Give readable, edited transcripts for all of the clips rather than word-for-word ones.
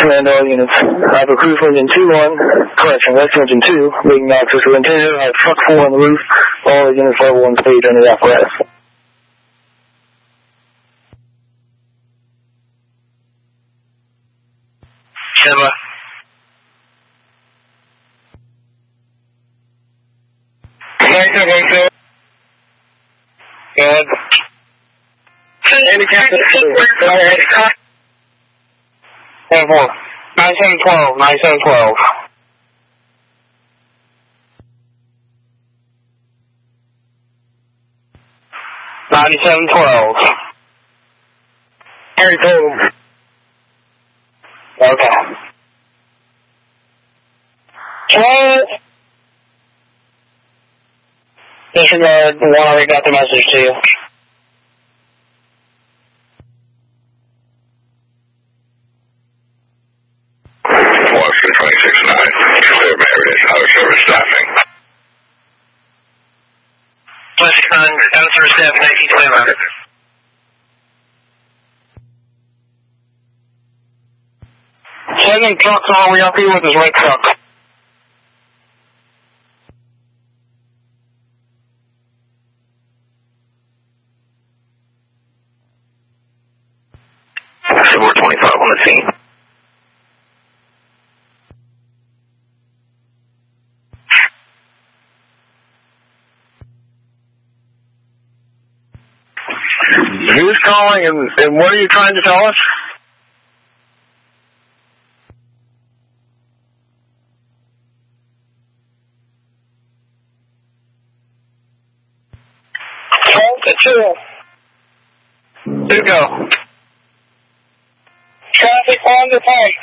Command all units. I have a cruise engine 2-1, correction, West engine 2, leading access to interior. I have truck 4 on the roof. All the units level 1 stage under the apparatus. Simba. Good. Any captain? 10-4. 9712. 9712. Harry told him. Okay. Disregard, one already got the message to you. Washington 26-9, clear Meredith, outer service staffing. Washington, outer service staff, 19-500. Sending trucks all the way up here with his red truck. Support 25 on the scene. Who's calling and what are you trying to tell us? Here you go. Traffic on the pike.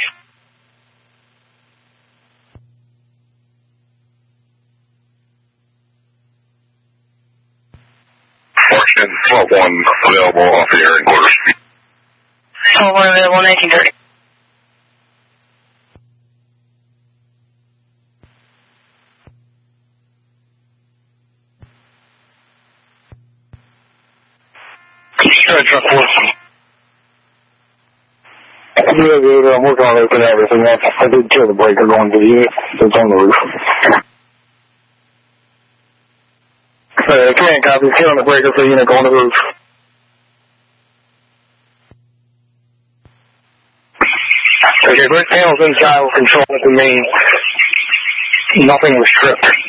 Washington 12-1 available off the air in quarters. 12-1 available, 1930. Good, truck 4. Yeah, dude, I'm working on opening everything up. I did kill the breaker going to the unit. It's on the roof. Command copy. Killing the breaker for the unit going to the roof. Okay, brake panels inside were controlled with the main. Nothing was tripped.